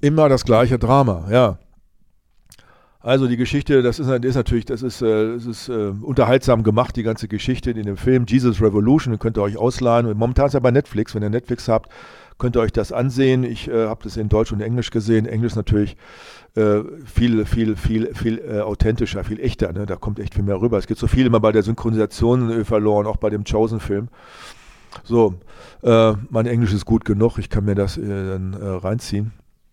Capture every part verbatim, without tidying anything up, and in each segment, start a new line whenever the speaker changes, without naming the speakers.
Immer das gleiche Drama, ja. Also die Geschichte, das ist, ist natürlich, das ist, äh, das ist äh, unterhaltsam gemacht, die ganze Geschichte in dem Film Jesus Revolution, den könnt ihr euch ausleihen. Momentan ist ja bei Netflix, wenn ihr Netflix habt, könnt ihr euch das ansehen. Ich äh, habe das in Deutsch und Englisch gesehen. Englisch natürlich äh, viel, viel, viel, viel äh, authentischer, viel echter. Ne? Da kommt echt viel mehr rüber. Es gibt so viel immer bei der Synchronisation äh, verloren, auch bei dem Chosen-Film. So, äh, mein Englisch ist gut genug, ich kann mir das äh, dann äh, reinziehen.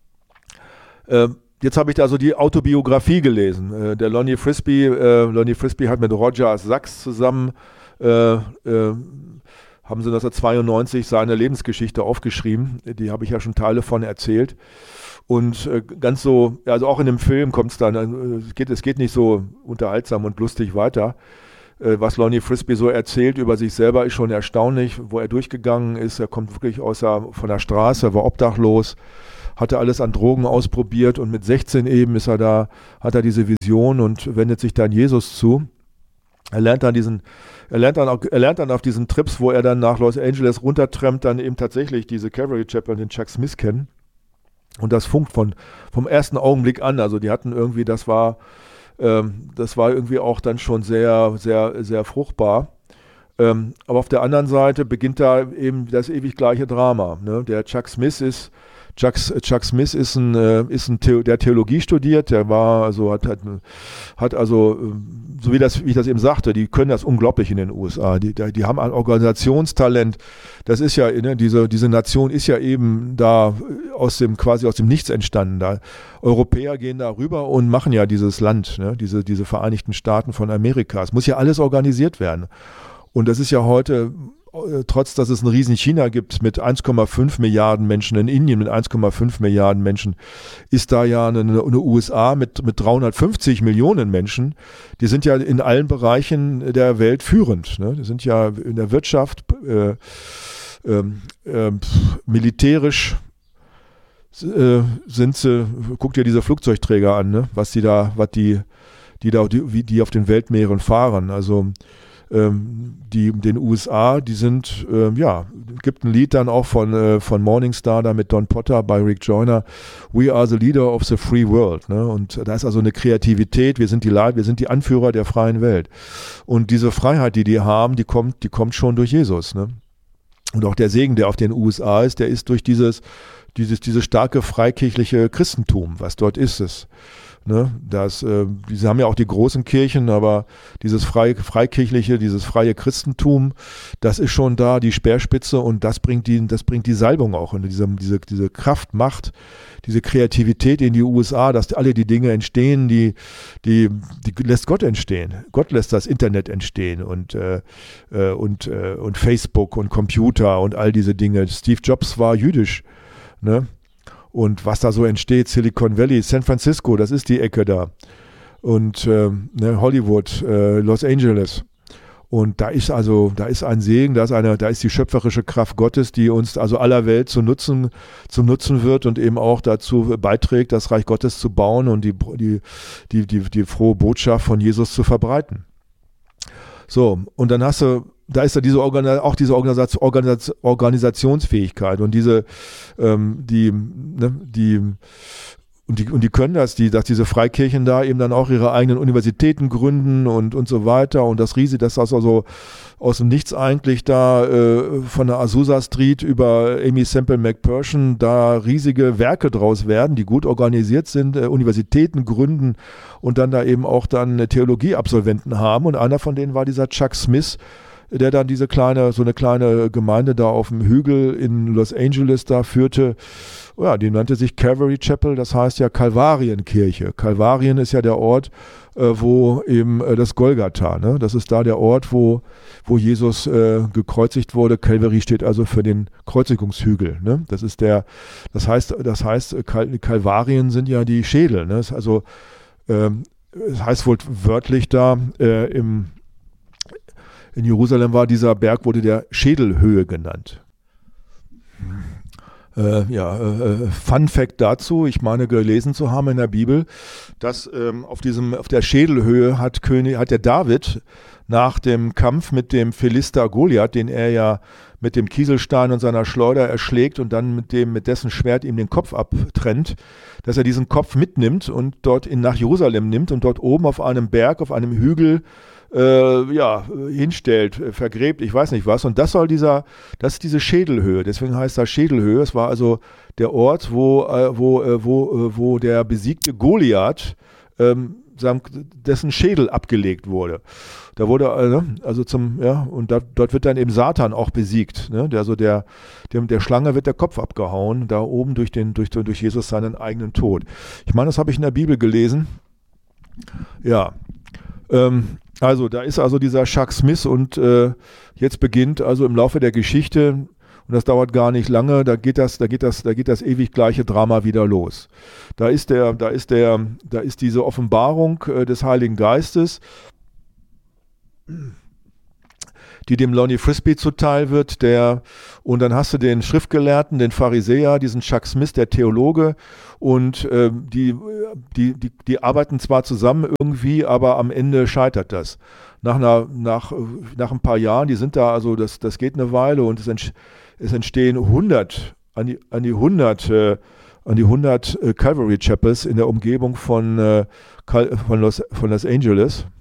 Äh, jetzt habe ich da so die Autobiografie gelesen. Äh, der Lonnie Frisbee, äh, Lonnie Frisbee hat mit Roger Sachs zusammen, äh, äh, haben sie neunzehnhundertzweiundneunzig seine Lebensgeschichte aufgeschrieben. Die habe ich ja schon Teile von erzählt. Und äh, ganz so, also auch in dem Film kommt es dann, äh, es geht, es geht nicht so unterhaltsam und lustig weiter. Äh, was Lonnie Frisbee so erzählt über sich selber, ist schon erstaunlich, wo er durchgegangen ist. Er kommt wirklich aus der, von der Straße, war obdachlos, hatte alles an Drogen ausprobiert und mit sechzehn eben ist er da, hat er diese Vision und wendet sich dann Jesus zu. Er lernt dann diesen, er lernt dann, auch, er lernt dann auf diesen Trips, wo er dann nach Los Angeles runtertrampt, dann eben tatsächlich diese Calvary Chapel und den Chuck Smith kennen. Und das funkt von, vom ersten Augenblick an. Also die hatten irgendwie, das war, ähm, das war irgendwie auch dann schon sehr, sehr, sehr fruchtbar. Ähm, aber auf der anderen Seite beginnt da eben das ewig gleiche Drama. Ne? Der Chuck Smith ist Chuck, Chuck Smith ist ein, äh, ist ein The- der Theologie studiert, der war, also hat, hat, hat also, äh, so wie, das, wie ich das eben sagte, die können das unglaublich in den U S A. Die, die, die haben ein Organisationstalent. Das ist ja, ne, diese, diese Nation ist ja eben da aus dem, quasi aus dem Nichts entstanden. Da Europäer gehen da rüber und machen ja dieses Land, ne, diese, diese Vereinigten Staaten von Amerika. Es muss ja alles organisiert werden. Und das ist ja heute, trotz dass es ein riesen China gibt mit eins Komma fünf Milliarden Menschen, in Indien mit eins Komma fünf Milliarden Menschen, ist da ja eine, eine U S A mit, mit dreihundertfünfzig Millionen Menschen. Die sind ja in allen Bereichen der Welt führend. Ne? Die sind ja in der Wirtschaft, äh, äh, äh, militärisch äh, sind sie, guck dir diese Flugzeugträger an, ne? Was die da, was die, die da, die, wie die auf den Weltmeeren fahren. Also die den U S A, die sind, äh, ja, gibt ein Lied dann auch von, äh, von Morningstar, da mit Don Potter bei Rick Joyner, We are the leader of the free world, ne? Und da ist also eine Kreativität, wir sind die wir sind die Anführer der freien Welt. Und diese Freiheit, die die haben, die kommt, die kommt schon durch Jesus, ne? Und auch der Segen, der auf den U S A ist, der ist durch dieses, dieses, dieses starke freikirchliche Christentum, was dort ist es. Ne, das, äh, diese haben ja auch die großen Kirchen, aber dieses frei, freikirchliche, dieses freie Christentum, das ist schon da, die Speerspitze, und das bringt die, das bringt die Salbung auch, und diese, diese, diese Kraft, Macht, diese Kreativität in die U S A, dass alle die Dinge entstehen, die, die, die lässt Gott entstehen. Gott lässt das Internet entstehen und, äh, und, äh, und Facebook und Computer und all diese Dinge. Steve Jobs war jüdisch, ne? Und was da so entsteht, Silicon Valley, San Francisco, das ist die Ecke da. Und äh, ne, Hollywood, äh, Los Angeles. Und da ist also, da ist ein Segen, da ist eine, da ist die schöpferische Kraft Gottes, die uns also aller Welt zu nutzen, zum Nutzen wird und eben auch dazu beiträgt, das Reich Gottes zu bauen und die, die, die, die, die frohe Botschaft von Jesus zu verbreiten. So, und dann hast du, da ist ja diese Organ- auch diese Organisation, Organisation, Organisationsfähigkeit und diese, ähm, die, ne, die, und die, und die können das, die, dass diese Freikirchen da eben dann auch ihre eigenen Universitäten gründen und, und so weiter, und das riesige, das ist also aus dem Nichts eigentlich da äh, von der Azusa Street über Amy Semple McPherson da riesige Werke draus werden, die gut organisiert sind, äh, Universitäten gründen und dann da eben auch dann Theologieabsolventen haben, und einer von denen war dieser Chuck Smith, der dann diese kleine, so eine kleine Gemeinde da auf dem Hügel in Los Angeles da führte. Ja, die nannte sich Calvary Chapel, das heißt ja Kalvarienkirche. Kalvarien ist ja der Ort, äh, wo eben äh, das Golgatha, ne? Das ist da der Ort, wo, wo Jesus äh, gekreuzigt wurde. Calvary steht also für den Kreuzigungshügel, ne? Das ist der, das heißt, das heißt, Kal- Kalvarien sind ja die Schädel, ne? Das ist also, ähm, das heißt wohl wörtlich da äh, im In Jerusalem war dieser Berg, wurde der Schädelhöhe genannt. Äh, ja, äh, Fun Fact dazu, ich meine gelesen zu haben in der Bibel, dass ähm, auf diesem, auf der Schädelhöhe hat König, hat der David nach dem Kampf mit dem Philister Goliath, den er ja mit dem Kieselstein und seiner Schleuder erschlägt und dann mit dem, mit dessen Schwert ihm den Kopf abtrennt, dass er diesen Kopf mitnimmt und dort in, nach Jerusalem nimmt und dort oben auf einem Berg, auf einem Hügel Äh, ja, hinstellt, äh, vergräbt, ich weiß nicht was. Und das soll dieser, das ist diese Schädelhöhe. Deswegen heißt das Schädelhöhe. Es war also der Ort, wo, äh, wo, äh, wo, äh, wo der besiegte Goliath, ähm, dessen Schädel abgelegt wurde. Da wurde, äh, also zum, ja, und da, dort wird dann eben Satan auch besiegt. Ne? Der, also der, der, der Schlange wird der Kopf abgehauen, da oben durch, den, durch, durch Jesus seinen eigenen Tod. Ich meine, das habe ich in der Bibel gelesen. Ja. Ähm, Also da ist also dieser Chuck Smith und äh, jetzt beginnt also im Laufe der Geschichte, und das dauert gar nicht lange, da geht das, da geht das, da geht das ewig gleiche Drama wieder los. Da ist der, da ist der, da ist diese Offenbarung äh, des Heiligen Geistes, die dem Lonnie Frisbee zuteil wird, der, und dann hast du den Schriftgelehrten, den Pharisäer, diesen Chuck Smith, der Theologe, und äh, die, die, die, die arbeiten zwar zusammen irgendwie, aber am Ende scheitert das. Nach, einer, nach, nach ein paar Jahren, die sind da, also das, das geht eine Weile und es, ent, es entstehen hundert, an die, an die hundert, äh, an die hundert äh, Calvary Chapels in der Umgebung von, äh, von, Los, von Los Angeles.